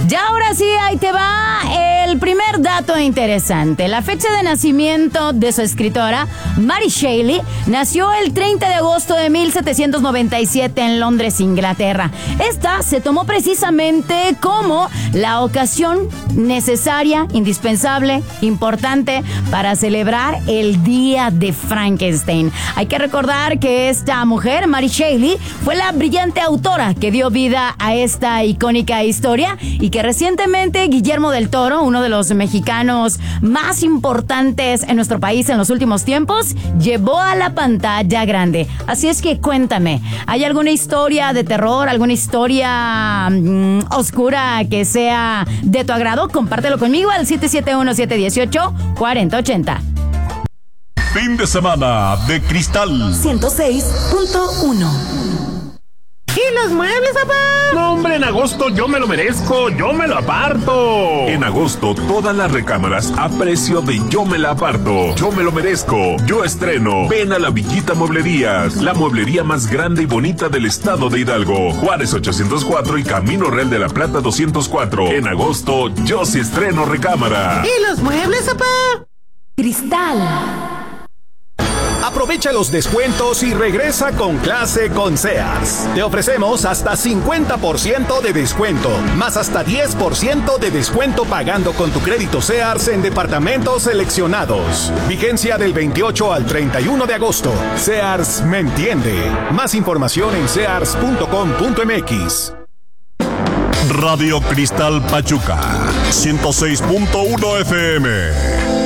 Ya ahora sí, ahí te va el primer dato interesante. La fecha de nacimiento de su escritora, Mary Shelley, nació el 30 de agosto de 1797 en Londres, Inglaterra. Esta se tomó precisamente como la ocasión necesaria, indispensable, importante para celebrar el Día de Frankenstein. Hay que recordar que esta mujer, Mary Shelley, fue la brillante autora que dio vida a esta icónica historia y que recientemente Guillermo del Toro, uno de los mexicanos más importantes en nuestro país en los últimos tiempos, llevó a la pantalla grande. Así es que cuéntame, ¿hay alguna historia de terror, alguna historia oscura que sea de tu agrado? Compártelo conmigo al 771-718-4080. Fin de semana de Cristal 106.1. ¿Y los muebles, papá? No, hombre, en agosto yo me lo merezco, yo me lo aparto. En agosto, todas las recámaras a precio de yo me la aparto. Yo me lo merezco, yo estreno. Ven a la Villita Mueblerías, la mueblería más grande y bonita del estado de Hidalgo. Juárez 804 y Camino Real de la Plata 204. En agosto, yo sí estreno recámara. ¿Y los muebles, papá? Cristal. Aprovecha los descuentos y regresa con clase con Sears. Te ofrecemos hasta 50% de descuento, más hasta 10% de descuento pagando con tu crédito Sears en departamentos seleccionados. Vigencia del 28 al 31 de agosto. Sears me entiende. Más información en sears.com.mx. Radio Cristal Pachuca 106.1 FM.